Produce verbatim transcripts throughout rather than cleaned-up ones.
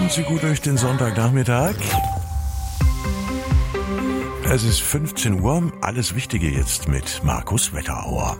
Kommen Sie gut durch den Sonntagnachmittag. Es ist fünfzehn Uhr, alles Wichtige jetzt mit Markus Wetterauer.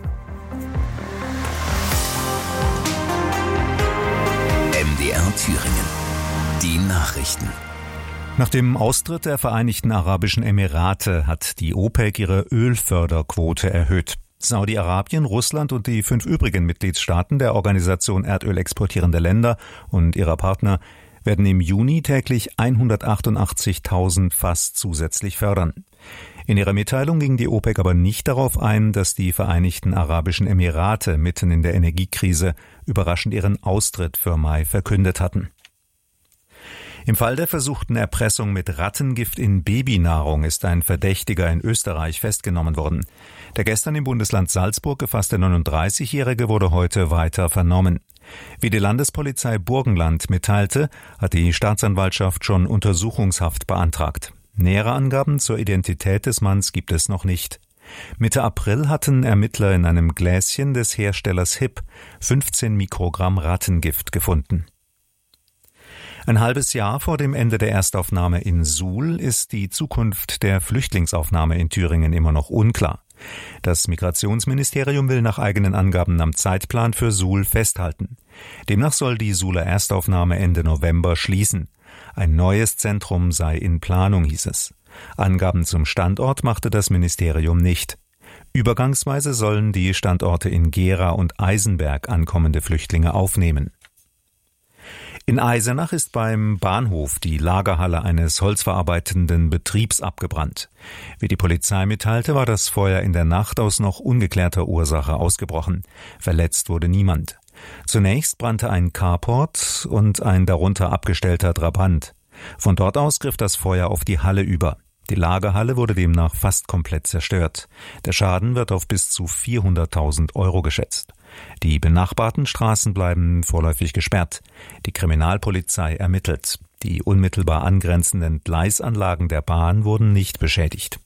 M D R Thüringen. Die Nachrichten. Nach dem Austritt der Vereinigten Arabischen Emirate hat die OPEC ihre Ölförderquote erhöht. Saudi-Arabien, Russland und die fünf übrigen Mitgliedstaaten der Organisation Erdöl exportierender Länder und ihrer Partner werden im Juni täglich hundertachtundachtzigtausend Fass zusätzlich fördern. In ihrer Mitteilung ging die OPEC aber nicht darauf ein, dass die Vereinigten Arabischen Emirate mitten in der Energiekrise überraschend ihren Austritt für Mai verkündet hatten. Im Fall der versuchten Erpressung mit Rattengift in Babynahrung ist ein Verdächtiger in Österreich festgenommen worden. Der gestern im Bundesland Salzburg gefasste neununddreißigjährige wurde heute weiter vernommen. Wie die Landespolizei Burgenland mitteilte, hat die Staatsanwaltschaft schon Untersuchungshaft beantragt. Nähere Angaben zur Identität des Manns gibt es noch nicht. Mitte April hatten Ermittler in einem Gläschen des Herstellers H I P fünfzehn Mikrogramm Rattengift gefunden. Ein halbes Jahr vor dem Ende der Erstaufnahme in Suhl ist die Zukunft der Flüchtlingsaufnahme in Thüringen immer noch unklar. Das Migrationsministerium will nach eigenen Angaben am Zeitplan für Suhl festhalten. Demnach soll die Suhler Erstaufnahme Ende November schließen. Ein neues Zentrum sei in Planung, hieß es. Angaben zum Standort machte das Ministerium nicht. Übergangsweise sollen die Standorte in Gera und Eisenberg ankommende Flüchtlinge aufnehmen. In Eisenach ist beim Bahnhof die Lagerhalle eines holzverarbeitenden Betriebs abgebrannt. Wie die Polizei mitteilte, war das Feuer in der Nacht aus noch ungeklärter Ursache ausgebrochen. Verletzt wurde niemand. Zunächst brannte ein Carport und ein darunter abgestellter Trabant. Von dort aus griff das Feuer auf die Halle über. Die Lagerhalle wurde demnach fast komplett zerstört. Der Schaden wird auf bis zu vierhunderttausend Euro geschätzt. Die benachbarten Straßen bleiben vorläufig gesperrt. Die Kriminalpolizei ermittelt. Die unmittelbar angrenzenden Gleisanlagen der Bahn wurden nicht beschädigt.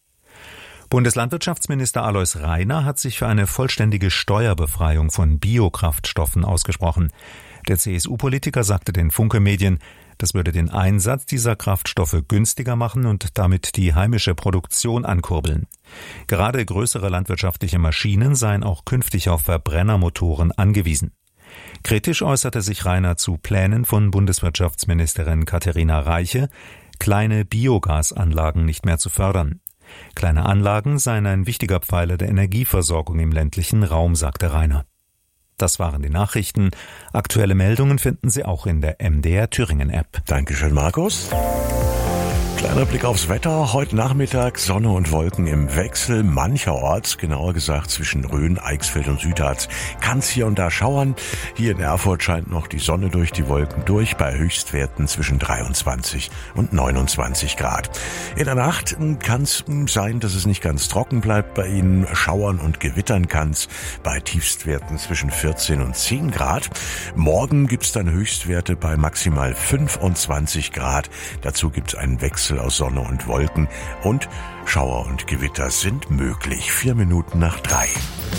Bundeslandwirtschaftsminister Alois Rainer hat sich für eine vollständige Steuerbefreiung von Biokraftstoffen ausgesprochen. Der C S U-Politiker sagte den Funke-Medien, das würde den Einsatz dieser Kraftstoffe günstiger machen und damit die heimische Produktion ankurbeln. Gerade größere landwirtschaftliche Maschinen seien auch künftig auf Verbrennermotoren angewiesen. Kritisch äußerte sich Rainer zu Plänen von Bundeswirtschaftsministerin Katharina Reiche, kleine Biogasanlagen nicht mehr zu fördern. Kleine Anlagen seien ein wichtiger Pfeiler der Energieversorgung im ländlichen Raum, sagte Rainer. Das waren die Nachrichten. Aktuelle Meldungen finden Sie auch in der M D R Thüringen App. Dankeschön, Markus. Kleiner Blick aufs Wetter. Heute Nachmittag Sonne und Wolken im Wechsel. Mancherorts, genauer gesagt zwischen Rhön, Eichsfeld und Südharz, kann es hier und da schauern. Hier in Erfurt scheint noch die Sonne durch die Wolken durch, bei Höchstwerten zwischen dreiundzwanzig und neunundzwanzig Grad. In der Nacht kann es sein, dass es nicht ganz trocken bleibt bei Ihnen. Schauern und gewittern kann es bei Tiefstwerten zwischen vierzehn und zehn Grad. Morgen gibt es dann Höchstwerte bei maximal fünfundzwanzig Grad. Dazu gibt es einen Wechsel aus Sonne und Wolken und Schauer und Gewitter sind möglich. Vier Minuten nach drei.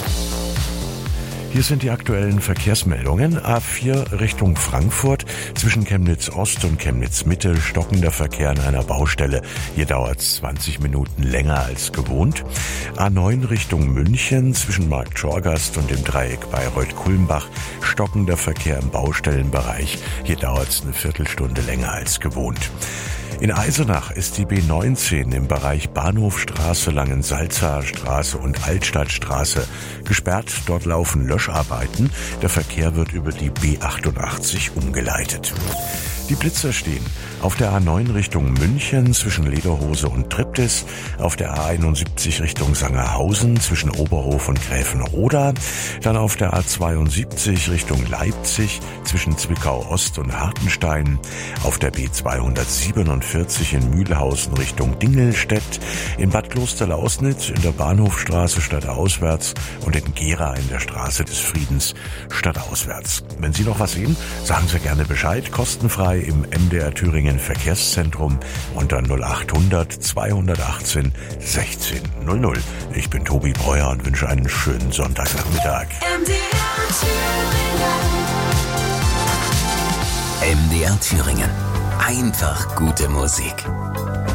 Hier sind die aktuellen Verkehrsmeldungen. A vier Richtung Frankfurt. Zwischen Chemnitz Ost und Chemnitz Mitte stockender Verkehr an einer Baustelle. Hier dauert es zwanzig Minuten länger als gewohnt. A neun Richtung München. Zwischen Markt Schorgast und dem Dreieck Bayreuth-Kulmbach stockender Verkehr im Baustellenbereich. Hier dauert es eine Viertelstunde länger als gewohnt. In Eisenach ist die B neunzehn im Bereich Bahnhofstraße, Langensalzaer Straße und Altstadtstraße gesperrt. Dort laufen Löscharbeiten. Der Verkehr wird über die B achtundachtzig umgeleitet. Die Blitzer stehen auf der A neun Richtung München zwischen Lederhose und Triptis, auf der A einundsiebzig Richtung Sangerhausen zwischen Oberhof und Gräfenroda, dann auf der A zweiundsiebzig Richtung Leipzig zwischen Zwickau Ost und Hartenstein, auf der B zweihundertsiebenundvierzig in Mühlhausen Richtung Dingelstedt, in Bad Klosterlausnitz in der Bahnhofstraße stadtauswärts und in Gera in der Straße des Friedens stadtauswärts. Wenn Sie noch was sehen, sagen Sie gerne Bescheid, kostenfrei im M D R Thüringen Verkehrszentrum unter null achthundert zweihundertachtzehn sechzehn null null. Ich bin Tobi Breuer und wünsche einen schönen Sonntagnachmittag. M D R Thüringen. M D R Thüringen. Einfach gute Musik.